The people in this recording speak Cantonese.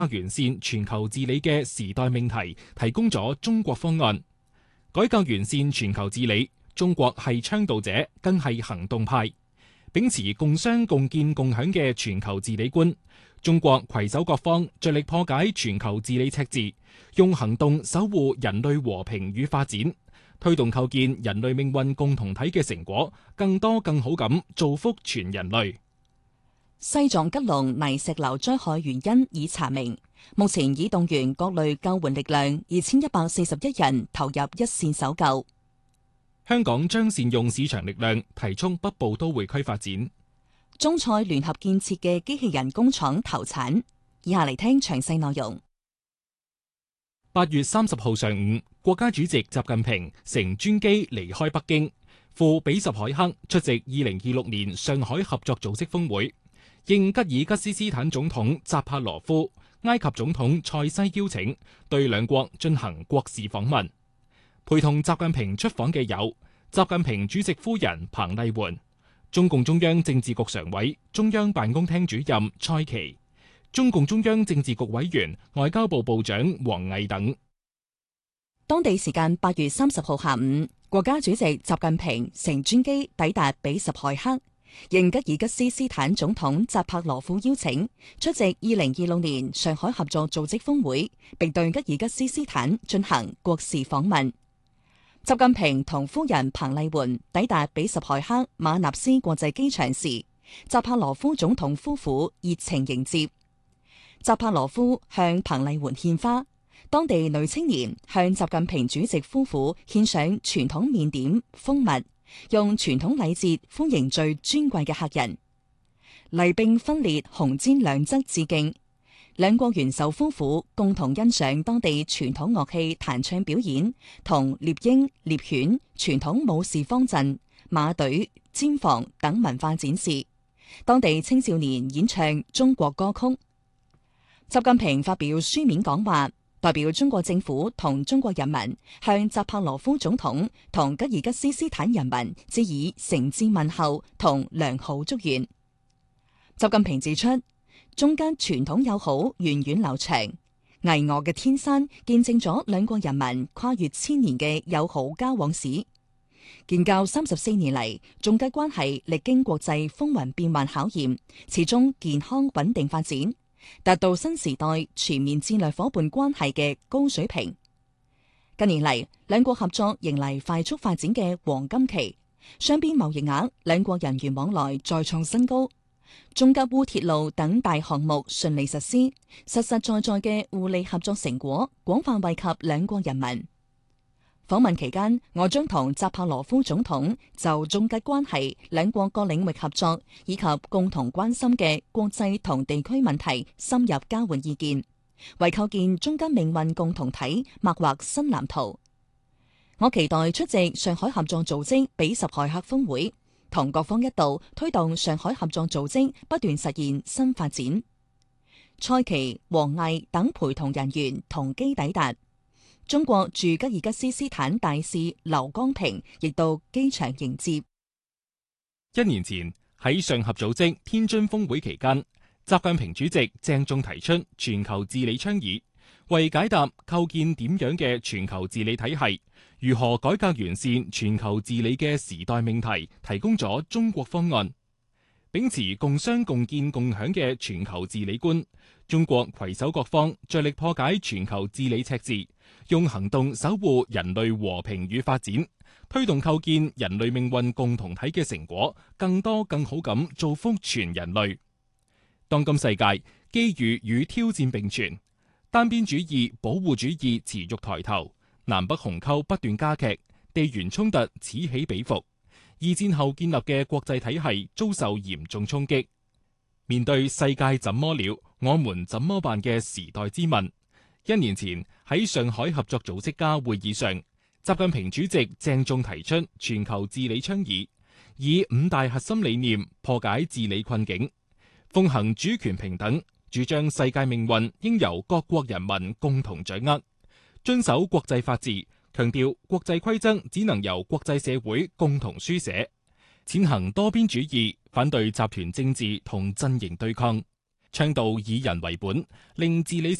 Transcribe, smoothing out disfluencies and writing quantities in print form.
完善全球治理嘅時代命題提供咗中國方案。改革完善全球治理，中國係倡導者，更係行動派。秉持共商共建共享嘅全球治理觀，中國攜手各方，着力破解全球治理赤字，用行動守護人類和平與發展，推動構建人類命運共同體嘅成果，更多更好咁造福全人類。 西藏吉隆泥石流災害原因已查明，目前已動員各類救援力量2141人投入一線搜救。 香港將善用市場力量，提速北部都會區發展。 中塞聯合建設嘅機器人工廠投產。以下嚟聽詳細內容。 8月30號上午，國家主席習近平乘專機離開北京，赴比什凱克出席2026年上海合作組織峰會。應吉爾吉斯斯坦總統扎帕羅夫、埃及總統塞西邀請，對兩國進行國事訪問。陪同習近平出訪嘅有習近平主席夫人彭麗媛、中共中央政治局常委、中央辦公廳主任蔡奇、中共中央政治局委員、外交部部長王毅等。 當地時間8月30號下午，國家主席習近平乘專機抵達比什凱克，應吉爾吉斯斯坦總統扎帕羅夫邀請，出席2026年上海合作組織峰會，並對吉爾吉斯斯坦進行國事訪問。習近平同夫人彭麗媛抵達比什凱克馬納斯國際機場時，扎帕羅夫總統夫婦熱情迎接。扎帕羅夫向彭麗媛獻花，當地女青年向習近平主席夫婦獻上傳統麵點、蜂蜜，用傳統禮節歡迎最尊貴嘅客人。禮兵分列紅氈兩側致敬。兩國元首夫婦共同欣賞當地傳統樂器彈唱表演，同獵鷹、獵犬、傳統武士方陣、馬隊、氈房等文化展示。當地青少年演唱中國歌曲。習近平發表書面講話，代表中國政府同中國人民向扎帕羅夫總統同吉爾吉斯斯坦人民致以誠摯問候同良好祝願。習近平指出，中間傳統友好源遠流長，巍峨嘅天山見證咗兩國人民跨越千年嘅友好交往史。建交34年嚟，中吉關係歷經國際風雲變幻考驗，始終健康穩定發展，達到新時代全面戰略夥伴關係嘅高水平。近年嚟，兩國合作迎嚟快速發展嘅黃金期，雙邊貿易額、兩國人員往來再創新高。中吉烏鐵路等大項目順利實施，實實在在嘅互利合作成果廣泛惠及兩國人民。訪問期間，我將同扎帕羅夫總統就中吉關係、兩國各領域合作以及共同關心嘅國際同地區問題深入交換意見，為構建中吉命運共同體擘劃新藍圖。我期待出席上海合作組織比什凱克峰會，同各方一道推動上海合作組織不斷實現新發展。蔡奇、王毅等陪同人員同機抵達。中國駐吉爾吉斯斯坦大使劉光平亦到機場迎接。 1年前喺上合組織天津峰會期間，習近平主席鄭重提出全球治理倡議，為解答構建點樣嘅全球治理體系，如何改革完善全球治理嘅時代命題提供咗中國方案。秉持共商共建共享嘅全球治理觀，中國攜手各方，着力破解全球治理赤字，用行動守護人類和平與發展，推動構建人類命運共同體嘅成果，更多更好咁造福全人類。當今世界機遇與挑戰並存，單邊主義、保護主義持續抬頭，南北鴻溝不斷加劇，地緣衝突此起彼伏。二戰後建立嘅國際體系遭受嚴重衝擊。面對世界怎麼了，我們怎麼辦嘅時代之問，1年前喺上海合作組織家會議上，習近平主席鄭重提出全球治理倡議，以5大核心理念破解治理困境，奉行主權平等，主張世界命運應由各國人民共同掌握，遵守國際法治，強調國際規則只能由國際社會共同書寫，踐行多邊主義，反對集團政治同陣營對抗。 倡導以人為本，令治理